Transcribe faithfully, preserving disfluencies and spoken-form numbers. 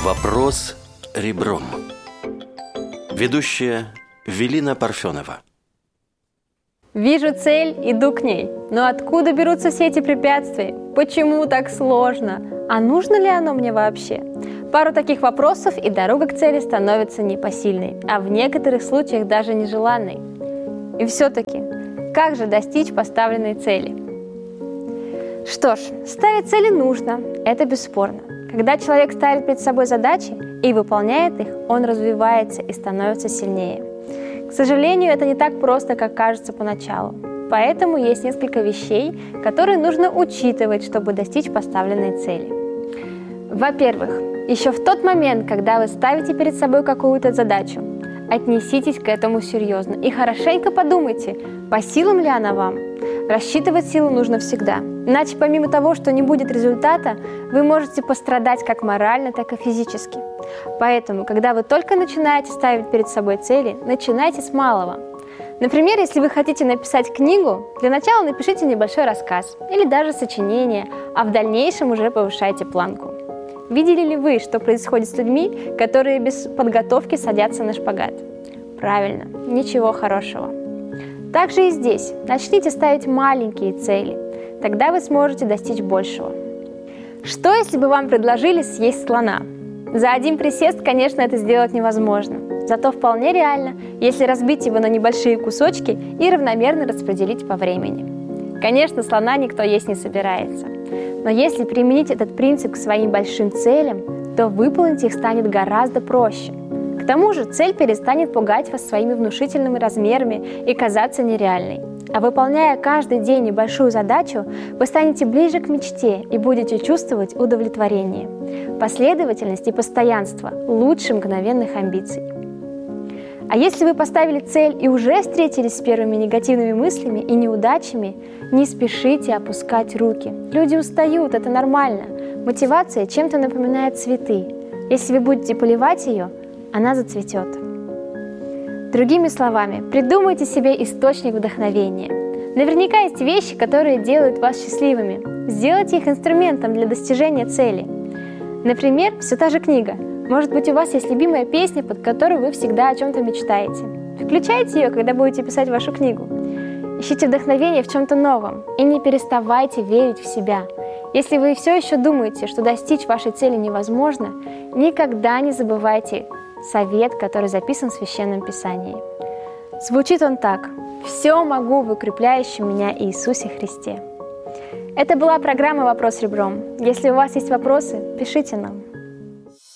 Вопрос ребром. Ведущая Велина Парфенова. Вижу цель, иду к ней. Но откуда берутся все эти препятствия? Почему так сложно? А нужно ли оно мне вообще? Пару таких вопросов, и дорога к цели становится непосильной, а в некоторых случаях даже нежеланной. И все-таки, как же достичь поставленной цели? Что ж, ставить цели нужно, это бесспорно. Когда человек ставит перед собой задачи и выполняет их, он развивается и становится сильнее. К сожалению, это не так просто, как кажется поначалу. Поэтому есть несколько вещей, которые нужно учитывать, чтобы достичь поставленной цели. Во-первых, еще в тот момент, когда вы ставите перед собой какую-то задачу, отнеситесь к этому серьезно и хорошенько подумайте, по силам ли она вам. Рассчитывать силу нужно всегда. Иначе помимо того, что не будет результата, вы можете пострадать как морально, так и физически. Поэтому, когда вы только начинаете ставить перед собой цели, начинайте с малого. Например, если вы хотите написать книгу, для начала напишите небольшой рассказ или даже сочинение, а в дальнейшем уже повышайте планку. Видели ли вы, что происходит с людьми, которые без подготовки садятся на шпагат? Правильно, ничего хорошего. Также и здесь. Начните ставить маленькие цели. Тогда вы сможете достичь большего. Что, если бы вам предложили съесть слона? За один присест, конечно, это сделать невозможно. Зато вполне реально, если разбить его на небольшие кусочки и равномерно распределить по времени. Конечно, слона никто есть не собирается. Но если применить этот принцип к своим большим целям, то выполнить их станет гораздо проще. К тому же цель перестанет пугать вас своими внушительными размерами и казаться нереальной. А выполняя каждый день небольшую задачу, вы станете ближе к мечте и будете чувствовать удовлетворение. Последовательность и постоянство – лучше мгновенных амбиций. А если вы поставили цель и уже встретились с первыми негативными мыслями и неудачами, не спешите опускать руки. Люди устают, это нормально. Мотивация чем-то напоминает цветы. Если вы будете поливать ее, она зацветет. Другими словами, придумайте себе источник вдохновения. Наверняка есть вещи, которые делают вас счастливыми. Сделайте их инструментом для достижения цели. Например, все та же книга. Может быть, у вас есть любимая песня, под которую вы всегда о чем-то мечтаете. Включайте ее, когда будете писать вашу книгу. Ищите вдохновение в чем-то новом и не переставайте верить в себя. Если вы все еще думаете, что достичь вашей цели невозможно, никогда не забывайте совет, который записан в Священном Писании. Звучит он так: «Все могу в укрепляющем меня Иисусе Христе». Это была программа «Вопрос ребром». Если у вас есть вопросы, пишите нам.